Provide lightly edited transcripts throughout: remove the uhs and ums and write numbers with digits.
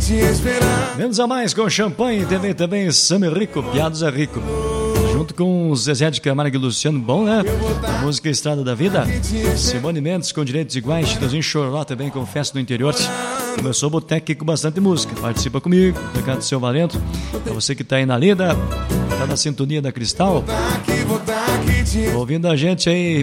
Menos a mais com champanhe, também Sami Rico, Piados é Rico. Junto com Zezé de Camargo e Luciano, bom, né? A música Estrada da Vida. Simone Mendes com Direitos Iguais, Chitãozinho Chororó também com Festa do Interior. Começou o Boteco aqui com bastante música. Participa comigo, recado do seu Valento. Pra você que tá aí na lida, tá na sintonia da Cristal, ouvindo a gente aí.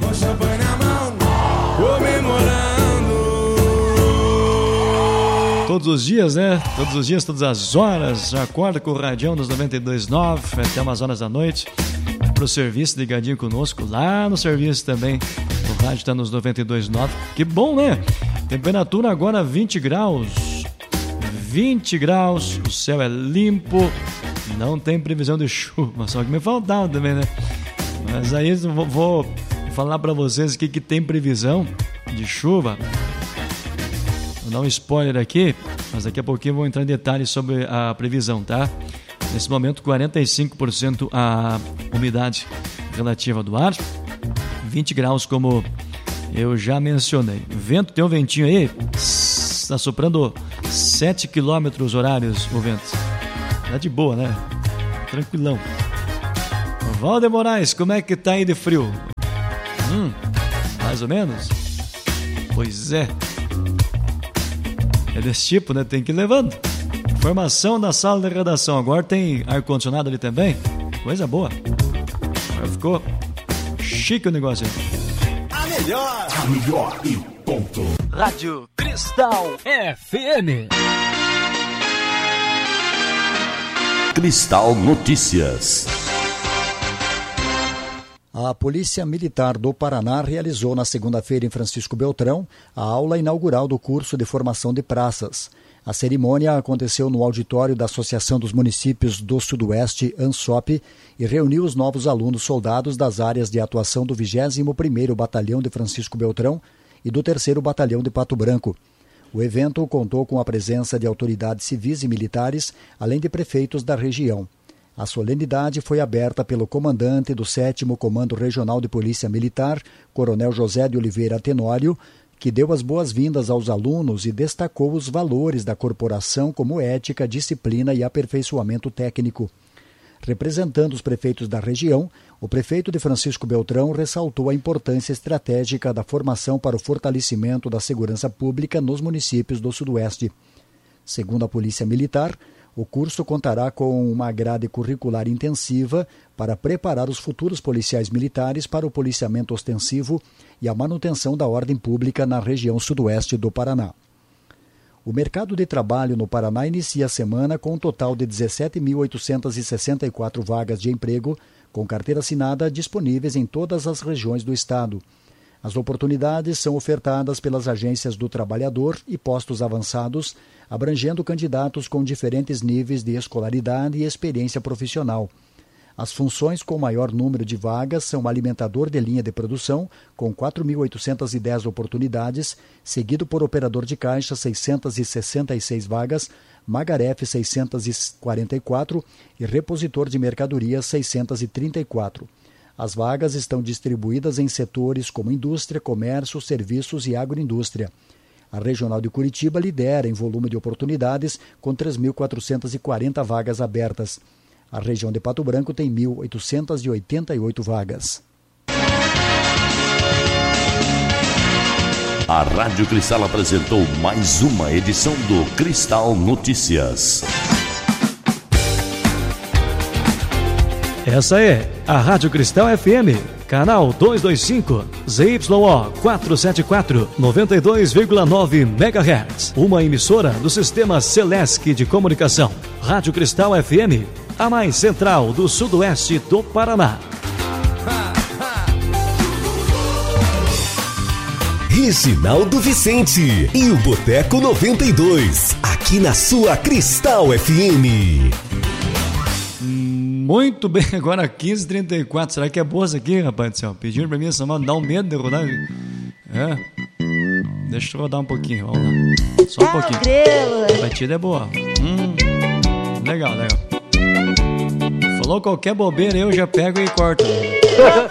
Todos os dias, né? Todos os dias, todas as horas. Acorda com o Radião dos 92.9 até umas horas da noite. Pro serviço, ligadinho conosco. Lá no serviço também. O rádio tá nos 92.9. Que bom, né? Temperatura agora 20 graus. 20 graus. O céu é limpo. Não tem previsão de chuva. Só que me faltava também, né? Mas aí vou falar pra vocês que tem previsão de chuva. Vou dar um spoiler aqui, mas daqui a pouquinho eu vou entrar em detalhes sobre a previsão, tá? Nesse momento, 45% a umidade relativa do ar, 20 graus, como eu já mencionei. Vento, tem um ventinho aí, está soprando 7 km horários o vento. Tá de boa, né? Tranquilão. Valder Moraes, como é que tá aí de frio? Mais ou menos? Pois é. É desse tipo, né? Tem que ir levando. Formação da sala de redação. Agora tem ar-condicionado ali também. Coisa boa. Agora ficou chique o negócio aí. A melhor e ponto. Rádio Cristal FM. Cristal Notícias. A Polícia Militar do Paraná realizou na segunda-feira em Francisco Beltrão a aula inaugural do curso de formação de praças. A cerimônia aconteceu no auditório da Associação dos Municípios do Sudoeste, ANSOP, e reuniu os novos alunos soldados das áreas de atuação do 21º Batalhão de Francisco Beltrão e do 3º Batalhão de Pato Branco. O evento contou com a presença de autoridades civis e militares, além de prefeitos da região. A solenidade foi aberta pelo comandante do 7º Comando Regional de Polícia Militar, Coronel José de Oliveira Tenório, que deu as boas-vindas aos alunos e destacou os valores da corporação como ética, disciplina e aperfeiçoamento técnico. Representando os prefeitos da região, o prefeito de Francisco Beltrão ressaltou a importância estratégica da formação para o fortalecimento da segurança pública nos municípios do Sudoeste. Segundo a Polícia Militar, o curso contará com uma grade curricular intensiva para preparar os futuros policiais militares para o policiamento ostensivo e a manutenção da ordem pública na região sudoeste do Paraná. O mercado de trabalho no Paraná inicia a semana com um total de 17.864 vagas de emprego com carteira assinada disponíveis em todas as regiões do estado. As oportunidades são ofertadas pelas agências do trabalhador e postos avançados, abrangendo candidatos com diferentes níveis de escolaridade e experiência profissional. As funções com maior número de vagas são alimentador de linha de produção, com 4.810 oportunidades, seguido por operador de caixa, 666 vagas, magarefe, 644 e repositor de mercadorias, 634. As vagas estão distribuídas em setores como indústria, comércio, serviços e agroindústria. A Regional de Curitiba lidera em volume de oportunidades, com 3.440 vagas abertas. A região de Pato Branco tem 1.888 vagas. A Rádio Cristal apresentou mais uma edição do Cristal Notícias. Essa é a Rádio Cristal FM, canal 225, ZYO 474, 92,9 MHz. Uma emissora do Sistema Celesc de Comunicação. Rádio Cristal FM, a mais central do sudoeste do Paraná. Reginaldo Vicente e o Boteco 92, aqui na sua Cristal FM. Muito bem, agora 15h34. Será que é boa isso aqui, rapaz do céu? Pediram pra mim essa mão, dá um medo de rodar. É. Deixa eu rodar um pouquinho, vamos lá. Só um pouquinho. A batida é boa. Legal, legal. Falou qualquer bobeira, eu já pego e corto.